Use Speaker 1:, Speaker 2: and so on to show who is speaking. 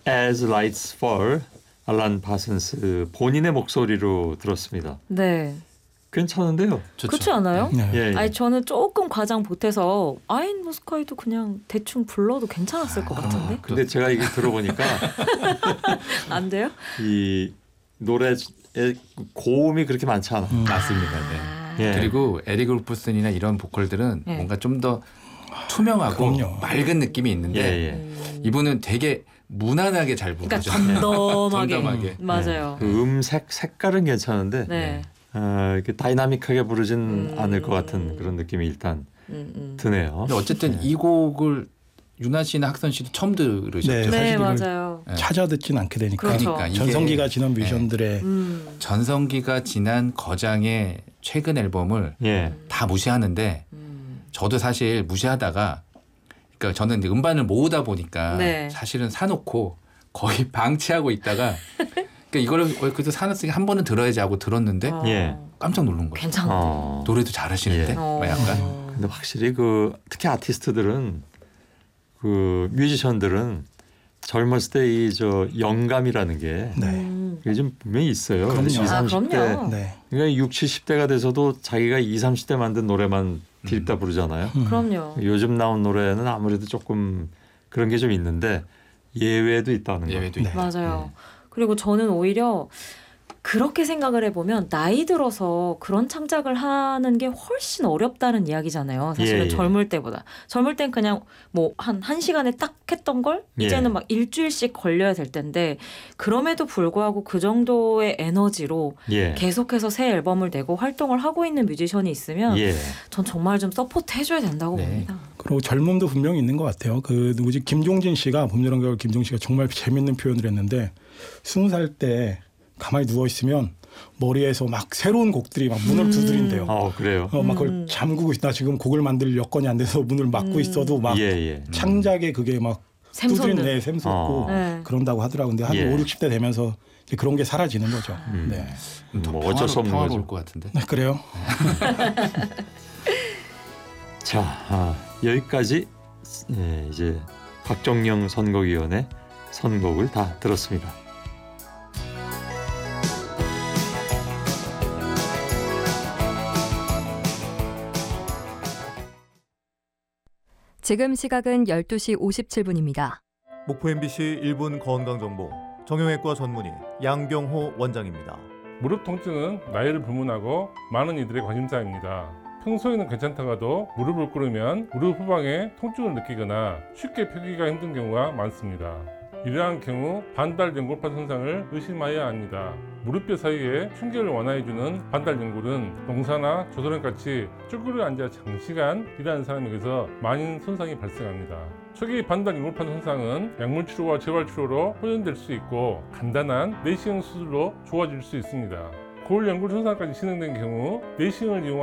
Speaker 1: As Lights Fall, 알란 파슨스 본인의 목소리로 들었습니다.
Speaker 2: 네.
Speaker 1: 괜찮은데요?
Speaker 2: 그렇지 않아요?
Speaker 3: 네.
Speaker 1: 예, 예.
Speaker 2: 아니 저는 조금 과장 보태서 아인 모스카이도 그냥 대충 불러도 괜찮았을 것 같은데.
Speaker 1: 근데 제가 이게 들어보니까
Speaker 2: 안 돼요?
Speaker 1: 이 노래의 고음이 그렇게 많지 않아.
Speaker 4: 맞습니다. 네.
Speaker 1: 예.
Speaker 4: 그리고 에릭 울프슨이나 이런 보컬들은
Speaker 2: 네.
Speaker 4: 뭔가 좀 더 투명하고
Speaker 3: 그럼요.
Speaker 4: 맑은 느낌이 있는데
Speaker 1: 예, 예.
Speaker 4: 이분은 되게 무난하게 잘 부르죠.
Speaker 2: 그러니까 덤덤하게.
Speaker 4: 덤덤하게.
Speaker 2: 맞아요.
Speaker 1: 그 색깔은 괜찮은데
Speaker 2: 네.
Speaker 1: 이렇게 다이나믹하게 부르진 않을 것 같은 그런 느낌이 일단 드네요.
Speaker 4: 근데 어쨌든 이 곡을 유나 씨나 학선 씨도 처음 들으셨죠?
Speaker 3: 네.
Speaker 2: 네,
Speaker 3: 사실 이걸
Speaker 2: 맞아요.
Speaker 3: 찾아 듣진 않게 되니까
Speaker 2: 그렇죠.
Speaker 4: 그러니까 이게
Speaker 3: 전성기가 지난 뮤지션들의
Speaker 4: 전성기가 지난 거장의 최근 앨범을
Speaker 1: 예.
Speaker 4: 다 무시하는데 저도 사실 무시하다가 그러니까 저는 이제 음반을 모으다 보니까
Speaker 2: 네.
Speaker 4: 사실은 사놓고 거의 방치하고 있다가 그러니까 이거를 그래도 사놨으니까 한 번은 들어야지 하고 들었는데
Speaker 1: 예.
Speaker 4: 깜짝 놀란 거예요.
Speaker 2: 괜찮아.
Speaker 4: 노래도 잘하시는데
Speaker 1: 예.
Speaker 4: 막 약간
Speaker 1: 근데 확실히 그 특히 아티스트들은 그 뮤지션들은 젊었을 때 이 저 영감이라는 게 이게 좀 분명히 있어요.
Speaker 3: 그럼요.
Speaker 1: 20, 30대
Speaker 2: 그럼요.
Speaker 3: 네.
Speaker 1: 그러니까 60, 70대가 돼서도 자기가 20, 30대 만든 노래만 디립다 부르잖아요.
Speaker 2: 그럼요.
Speaker 1: 요즘 나온 노래는 아무래도 조금 그런 게 좀 있는데 예외도 있다는 거.
Speaker 4: 예외도
Speaker 3: 네.
Speaker 4: 있고
Speaker 2: 맞아요. 그리고 저는 오히려 그렇게 생각을 해보면 나이 들어서 그런 창작을 하는 게 훨씬 어렵다는 이야기잖아요. 사실은
Speaker 1: 예, 예.
Speaker 2: 젊을 때보다. 젊을 땐 그냥 뭐 한 시간에 딱 했던 걸
Speaker 1: 예.
Speaker 2: 이제는 막 일주일씩 걸려야 될 텐데 그럼에도 불구하고 그 정도의 에너지로
Speaker 1: 예.
Speaker 2: 계속해서 새 앨범을 내고 활동을 하고 있는 뮤지션이 있으면
Speaker 1: 예.
Speaker 2: 전 정말 좀 서포트 해줘야 된다고
Speaker 4: 네.
Speaker 2: 봅니다.
Speaker 3: 그리고 젊음도 분명히 있는 것 같아요. 그 누구지 김종진 씨가 봄여름 가을 김종진 씨가 정말 재밌는 표현을 했는데 20살 때 가만히 누워 있으면 머리에서 막 새로운 곡들이 막 문을 두드린대요.
Speaker 1: 그래요.
Speaker 3: 막 그걸 잠그고 있다. 지금 곡을 만들 여건이 안 돼서 문을 막고 있어도 막
Speaker 1: 예, 예.
Speaker 3: 창작에 그게 막
Speaker 2: 샘솟는.
Speaker 3: 두드린 샘솟고
Speaker 2: 네.
Speaker 3: 그런다고 하더라고요. 근데 한
Speaker 1: 예.
Speaker 3: 5, 60대 되면서 이제 그런 게 사라지는 거죠. 네.
Speaker 1: 뭐 어쩔 수 없는
Speaker 4: 평화로울
Speaker 1: 거죠.
Speaker 4: 것 같은데.
Speaker 3: 네, 그래요.
Speaker 1: 자, 여기까지 이제 박정영 선곡위원의 선곡을 다 들었습니다.
Speaker 5: 지금 시각은 12시 57분입니다.
Speaker 6: 목포 MBC 1분 건강정보 정형외과 전문의 양경호 원장입니다.
Speaker 7: 무릎 통증은 나이를 불문하고 많은 이들의 관심사입니다. 평소에는 괜찮다가도 무릎을 꿇으면 무릎 후방에 통증을 느끼거나 쉽게 펴기가 힘든 경우가 많습니다. 이러한 경우 반달 연골판 손상을 의심해야 합니다. 무릎뼈 사이에 충격을 완화해주는 반달 연골은 농사나 조선같이 쭈그려 앉아 장시간 일하는 사람에게서 많은 손상이 발생합니다. 초기 반달 연골판 손상은 약물 치료와 재활 치료로 호전될 수 있고 간단한 내시경 수술로 좋아질 수 있습니다. 골 연골 손상까지 진행된 경우 내시경을 이용한